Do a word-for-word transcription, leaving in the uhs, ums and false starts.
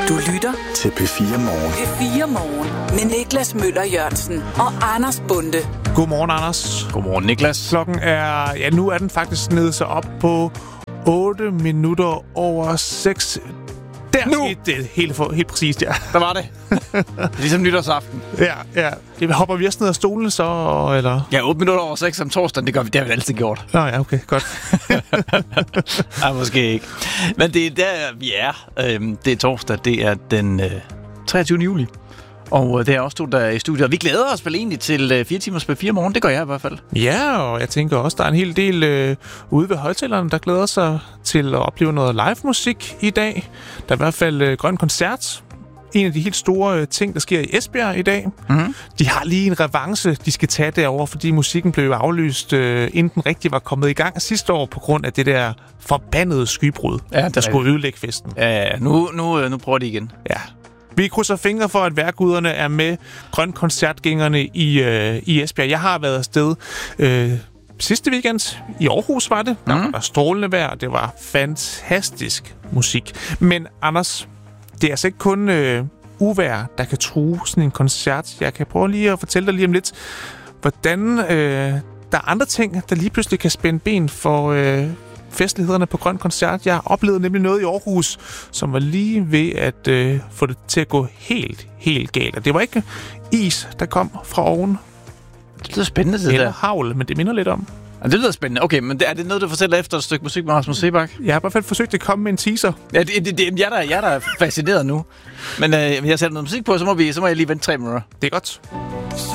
Du lytter til P fire Morgen. P fire Morgen med Niklas Møller Jørgensen og Anders Bonde. Godmorgen, Anders. Godmorgen, Niklas. Klokken er, ja, nu er den faktisk nede sig op på otte minutter over seks. Der Nu. skete det helt, for, helt præcist, ja. Der var det. Ligesom nytårsaften. Ja, ja. Det hopper vi også ned af stolen så, eller? Ja, otte minutter over seks om torsdagen, det, gør vi, det har vi altid gjort. Nå ja, okay, godt. Nej, måske ikke. Men det er der, vi er. Øhm, det er torsdag, det er den øh, treogtyvende juli. Og øh, det er også to, der er i studiet. Vi glæder os vel egentlig til øh, fire timers P fire Morgen. Det gør jeg i hvert fald. Ja, og jeg tænker også, der er en hel del øh, ude ved højtalerne, der glæder sig til at opleve noget live musik i dag. Der er i hvert fald øh, Grøn Koncert. En af de helt store øh, ting, der sker i Esbjerg i dag. Mm-hmm. De har lige en revanche, de skal tage derovre, fordi musikken blev aflyst, øh, inden den rigtig var kommet i gang sidste år, på grund af det der forbandede skybrud, ja, der skulle ødelægge festen. Ja, nu, nu, nu prøver de igen. Ja. Vi krydser fingre for, at værkuderne er med Grøn Koncertgængerne i, øh, i Esbjerg. Jeg har været afsted øh, sidste weekend. I Aarhus var det. Der mm. var der strålende vejr, og det var fantastisk musik. Men Anders, det er altså ikke kun øh, uvejr, der kan true sådan en koncert. Jeg kan prøve lige at fortælle dig lige om lidt, hvordan øh, der er andre ting, der lige pludselig kan spænde ben for øh, festlighederne på Grøn Koncert. Jeg oplevede nemlig noget i Aarhus, som var lige ved at øh, få det til at gå helt, helt galt. Og det var ikke is, der kom fra oven. Det lyder spændende, det Eller der. havl, men det minder lidt om. Ja, det lyder spændende. Okay, men er det noget, du fortæller efter et stykke musik med Rasmus Seebach? Jeg har i hvert fald forsøgt at komme med en teaser. Ja, det, det, det, jeg, er der, jeg er der fascineret nu. Men øh, jeg sætter noget musik på, så må, vi, så må jeg lige vente tre minutter. Det er godt.